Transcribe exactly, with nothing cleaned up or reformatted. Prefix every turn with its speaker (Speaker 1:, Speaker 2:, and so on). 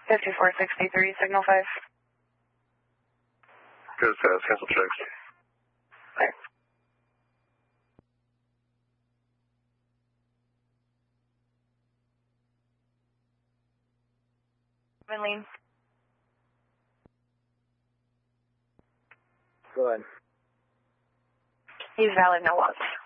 Speaker 1: fifty-four sixty-three, signal five.
Speaker 2: Good, fast, cancel checks.
Speaker 1: Clear. Lean.
Speaker 3: Go ahead.
Speaker 1: He's valid, no loss.